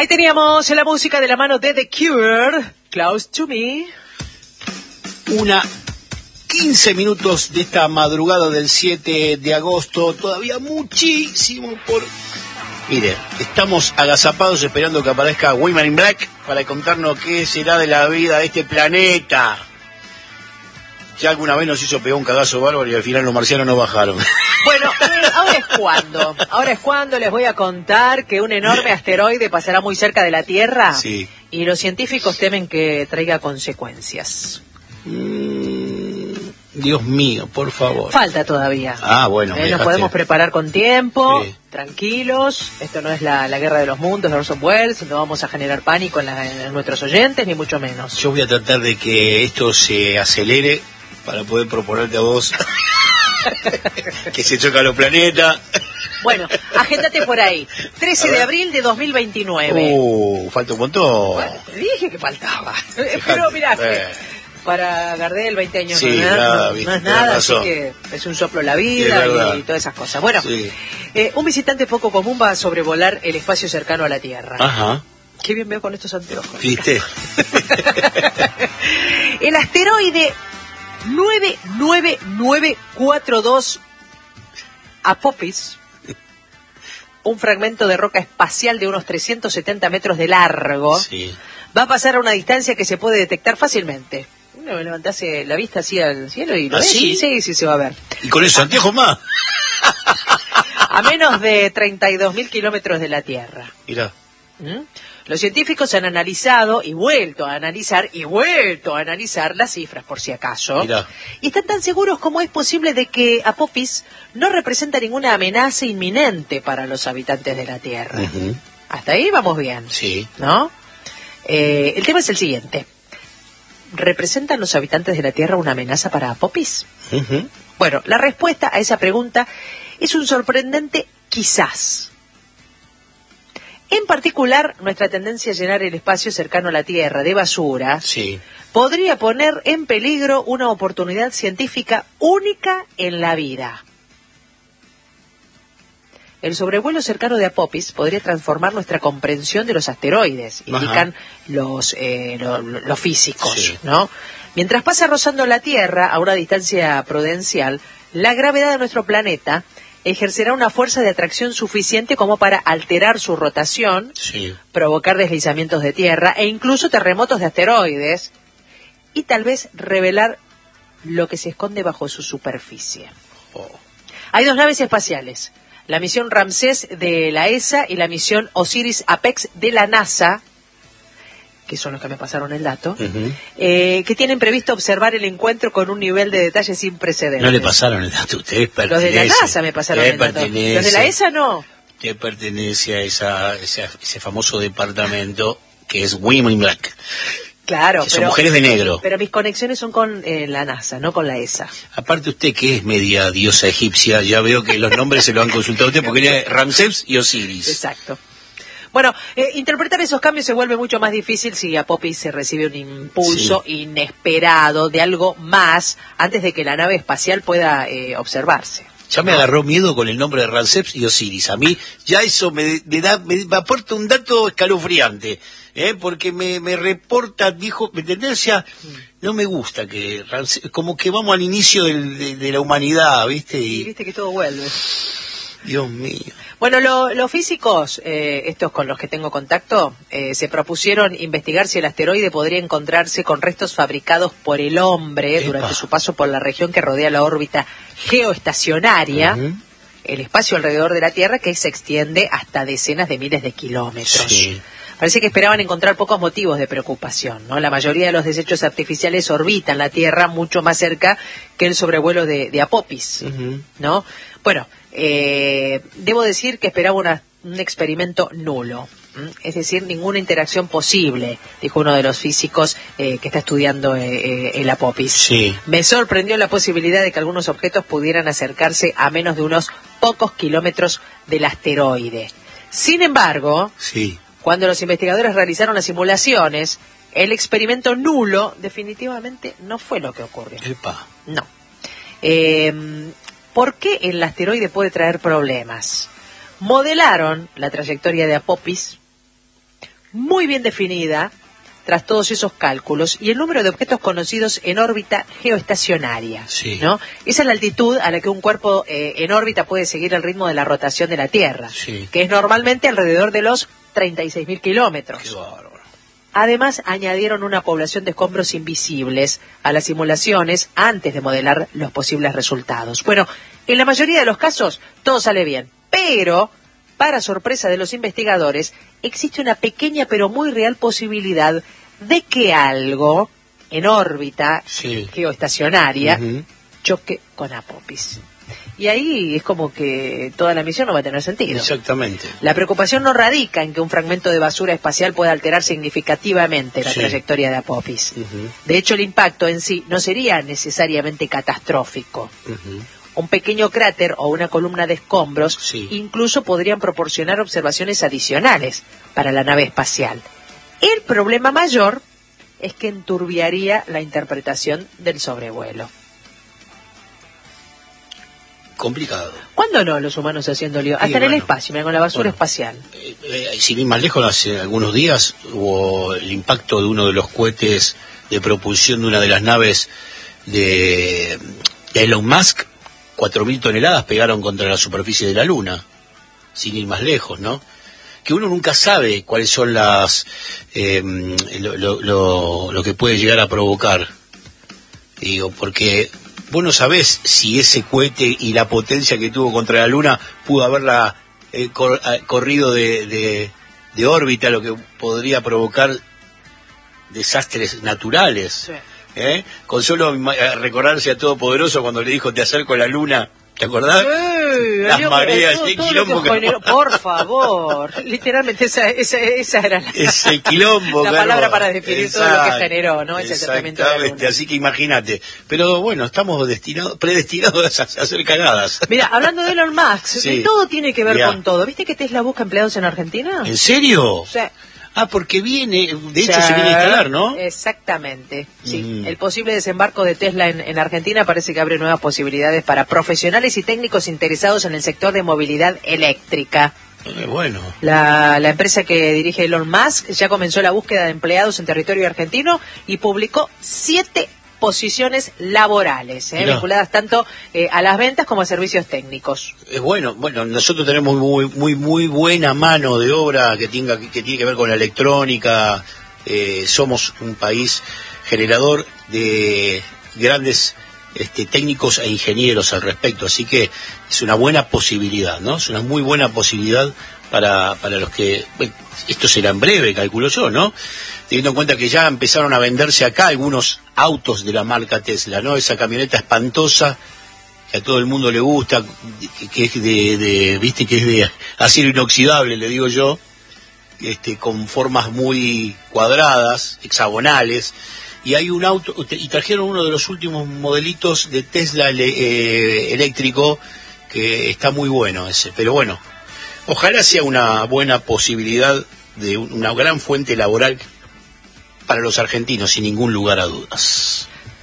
teníamos la música de la mano de The Cure, Close to Me. 15 minutos de esta madrugada del 7 de agosto, todavía muchísimo por... Mire, estamos agazapados esperando que aparezca Women in Black para contarnos qué será de la vida de este planeta. Ya alguna vez nos hizo pegar un cagazo bárbaro y al final los marcianos no bajaron. Bueno, ahora es cuando les voy a contar que un enorme asteroide pasará muy cerca de la Tierra. Sí. Y los científicos temen que traiga consecuencias. Dios mío, por favor. Falta todavía. Bueno. Nos podemos preparar con tiempo, sí. Tranquilos. Esto no es la guerra de los mundos de Orson Welles, no vamos a generar pánico en nuestros oyentes, ni mucho menos. Yo voy a tratar de que esto se acelere para poder proponerte a vos que se chocan los planetas. Bueno, agéndate por ahí. 13 de abril de 2029. Falta un montón. Bueno, te dije que faltaba. Pero mirá, para Gardel 20 años sí, no es nada, así que es un soplo la vida y todas esas cosas. Bueno, sí. Un visitante poco común va a sobrevolar el espacio cercano a la Tierra. Ajá. Qué bien veo con estos anteojos. ¿Viste? El asteroide 99942 Apophis, un fragmento de roca espacial de unos 370 metros de largo, sí. Va a pasar a una distancia que se puede detectar fácilmente. Uno levantase la vista así al cielo y lo ve. ¿Sí? Sí, se va a ver. ¿Y con esos anteojos más? A menos de 32.000 kilómetros de la Tierra. Mirá. Los científicos han analizado y vuelto a analizar las cifras por si acaso. Mirá. Y están tan seguros como es posible de que Apophis no representa ninguna amenaza inminente para los habitantes de la Tierra. Hasta ahí vamos bien. Sí. ¿No? El tema es el siguiente. ¿Representan los habitantes de la Tierra una amenaza para Apophis? Bueno, la respuesta a esa pregunta es un sorprendente quizás. En particular, nuestra tendencia a llenar el espacio cercano a la Tierra de basura podría poner en peligro una oportunidad científica única en la vida. El sobrevuelo cercano de Apophis podría transformar nuestra comprensión de los asteroides, indican los físicos, ¿no? Mientras pasa rozando la Tierra a una distancia prudencial, la gravedad de nuestro planeta ejercerá una fuerza de atracción suficiente como para alterar su rotación, provocar deslizamientos de tierra e incluso terremotos de asteroides, y tal vez revelar lo que se esconde bajo su superficie. Hay dos naves espaciales, la misión Ramsés de la ESA y la misión Osiris-Apex de la NASA, que son los que me pasaron el dato, que tienen previsto observar el encuentro con un nivel de detalle sin precedentes. No le pasaron el dato, usted pertenece. Los de la NASA me pasaron el dato. Los de la ESA no. Usted pertenece a ese famoso departamento que es Women in Black. Claro, que son mujeres de negro. Pero mis conexiones son con la NASA, no con la ESA. Aparte usted que es media diosa egipcia, ya veo que los nombres se lo han consultado a usted porque era Ramsés y Osiris. Exacto. Bueno, interpretar esos cambios se vuelve mucho más difícil si Apophis se recibe un impulso inesperado de algo más antes de que la nave espacial pueda observarse. Ya me agarró miedo con el nombre de Ramsés y Osiris. A mí ya eso me aporta un dato escalofriante, porque me reporta, dijo, ¿me entendés? O sea, no me gusta que Ramsés, como que vamos al inicio de la humanidad, ¿viste? Y viste que todo vuelve. Dios mío. Bueno, los físicos, estos con los que tengo contacto, se propusieron investigar si el asteroide podría encontrarse con restos fabricados por el hombre durante su paso por la región que rodea la órbita geoestacionaria, el espacio alrededor de la Tierra, que se extiende hasta decenas de miles de kilómetros. Parece que esperaban encontrar pocos motivos de preocupación, ¿no? La mayoría de los desechos artificiales orbitan la Tierra mucho más cerca que el sobrevuelo de Apophis, ¿no? Bueno, debo decir que esperaba un experimento nulo, es decir, ninguna interacción posible, dijo uno de los físicos que está estudiando el Apophis. Me sorprendió la posibilidad de que algunos objetos pudieran acercarse a menos de unos pocos kilómetros del asteroide. Sin embargo, cuando los investigadores realizaron las simulaciones, el experimento nulo definitivamente no fue lo que ocurrió. No. ¿Por qué el asteroide puede traer problemas? Modelaron la trayectoria de Apophis muy bien definida tras todos esos cálculos y el número de objetos conocidos en órbita geoestacionaria, sí, ¿no? Esa es la altitud a la que un cuerpo en órbita puede seguir el ritmo de la rotación de la Tierra, sí, que es normalmente alrededor de los 36.000 kilómetros. Qué bárbaro. Además, añadieron una población de escombros invisibles a las simulaciones antes de modelar los posibles resultados. Bueno, en la mayoría de los casos todo sale bien, pero, para sorpresa de los investigadores, existe una pequeña pero muy real posibilidad de que algo en órbita geoestacionaria choque con Apopis. Y ahí es como que toda la misión no va a tener sentido. Exactamente. La preocupación no radica en que un fragmento de basura espacial pueda alterar significativamente la trayectoria de Apopis. De hecho, el impacto en sí no sería necesariamente catastrófico. Un pequeño cráter o una columna de escombros incluso podrían proporcionar observaciones adicionales para la nave espacial. El problema mayor es que enturbiaría la interpretación del sobrevuelo. Complicado. ¿Cuándo no los humanos haciendo lío? Hasta en el espacio, mira, con la basura espacial. Si bien más lejos, hace algunos días hubo el impacto de uno de los cohetes de propulsión de una de las naves de Elon Musk. 4.000 toneladas pegaron contra la superficie de la Luna, sin ir más lejos, ¿no? Que uno nunca sabe cuáles son las lo que puede llegar a provocar. Digo, porque vos no sabés si ese cohete y la potencia que tuvo contra la Luna pudo haberla corrido de órbita, lo que podría provocar desastres naturales. Sí. Con solo recordarse a Todopoderoso cuando le dijo te acerco a la Luna, ¿te acordás? Las mareas, el quilombo que generó, por favor, literalmente esa era ese quilombo, la palabra para definir todo lo que generó, ¿no? Ese tratamiento de la Luna. Así que imagínate. Pero bueno, estamos predestinados a hacer cagadas. Mira, hablando de Elon Musk, todo tiene que ver con todo. ¿Viste que Tesla busca empleados en Argentina? ¿En serio? Sí. Porque viene, de hecho se viene a instalar, ¿no? Exactamente, sí. El posible desembarco de Tesla en Argentina parece que abre nuevas posibilidades para profesionales y técnicos interesados en el sector de movilidad eléctrica. Bueno. La empresa que dirige Elon Musk ya comenzó la búsqueda de empleados en territorio argentino y publicó 7 posiciones laborales, vinculadas tanto a las ventas como a servicios técnicos. Bueno, nosotros tenemos muy buena mano de obra que tiene que ver con la electrónica. Somos un país generador de grandes técnicos e ingenieros al respecto, así que es una buena posibilidad, ¿no? Es una muy buena posibilidad para los que... Bueno, esto será en breve, calculo yo, ¿no? Teniendo en cuenta que ya empezaron a venderse acá algunos autos de la marca Tesla, ¿no? Esa camioneta espantosa que a todo el mundo le gusta, que es viste, que es de acero inoxidable, le digo yo, con formas muy cuadradas, hexagonales, y hay un auto, y trajeron uno de los últimos modelitos de Tesla eléctrico, que está muy bueno ese, pero bueno, ojalá sea una buena posibilidad de una gran fuente laboral para los argentinos, sin ningún lugar a dudas.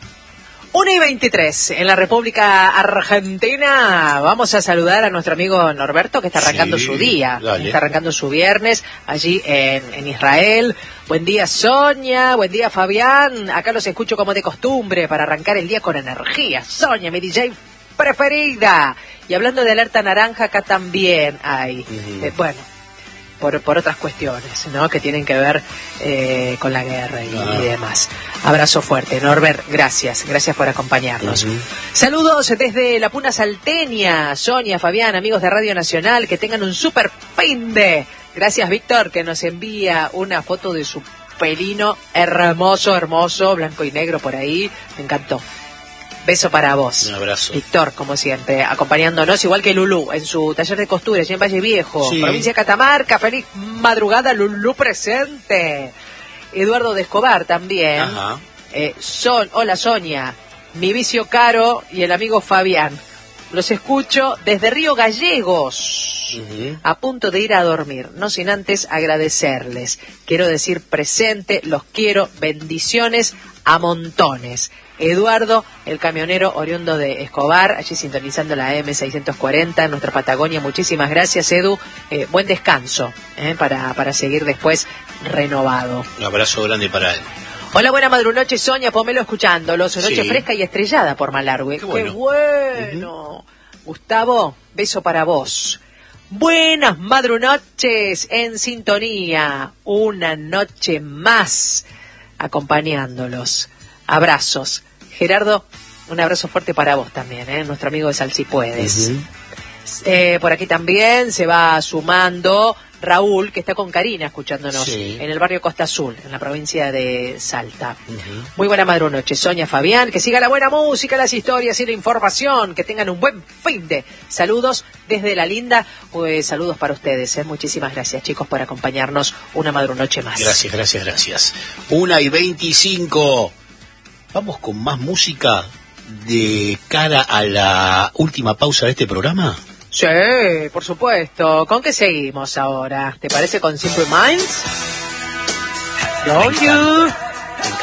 1:23 en la República Argentina. Vamos a saludar a nuestro amigo Norberto, que está arrancando su día. Dale. Está arrancando su viernes allí en Israel. Buen día, Sonia. Buen día, Fabián. Acá los escucho como de costumbre para arrancar el día con energía. Sonia, mi DJ preferida. Y hablando de alerta naranja, acá también hay. Bueno, por otras cuestiones, ¿no? Que tienen que ver con la guerra y demás. Abrazo fuerte, Norbert, gracias por acompañarnos. Saludos desde la Puna Salteña, Sonia, Fabián, amigos de Radio Nacional, que tengan un super fin de... Gracias, Víctor, que nos envía una foto de su pelino hermoso, blanco y negro por ahí, me encantó. Beso para vos. Un abrazo. Víctor, como siempre, acompañándonos, igual que Lulú, en su taller de costura, allí en Valle Viejo, provincia de Catamarca. Feliz madrugada, Lulú presente. Eduardo de Escobar también. Hola, Sonia, mi vicio Caro y el amigo Fabián. Los escucho desde Río Gallegos, a punto de ir a dormir, no sin antes agradecerles. Quiero decir presente, los quiero, bendiciones a montones. Eduardo, el camionero oriundo de Escobar, allí sintonizando la AM640 en nuestra Patagonia. Muchísimas gracias, Edu. Buen descanso para seguir después renovado. Un abrazo grande para él. Hola, buena madrunoche, Sonia, Pomelo escuchándolos. Noche Sí. fresca y estrellada por Malargüe. Qué bueno. ¡Qué bueno! Gustavo, beso para vos. Buenas madrunoches en sintonía. Una noche más acompañándolos. Abrazos. Gerardo, un abrazo fuerte para vos también, nuestro amigo de Sal Si Puedes. Por aquí también se va sumando Raúl, que está con Karina escuchándonos en el barrio Costa Azul, en la provincia de Salta. Muy buena madrunoche, Sonia, Fabián, que siga la buena música, las historias y la información, que tengan un buen fin de. Saludos desde La Linda, pues saludos para ustedes, muchísimas gracias, chicos, por acompañarnos una madrunoche más. Gracias. 1:25. Vamos con más música de cara a la última pausa de este programa. Sí, por supuesto. ¿Con qué seguimos ahora? ¿Te parece con Simple Minds? Don't you?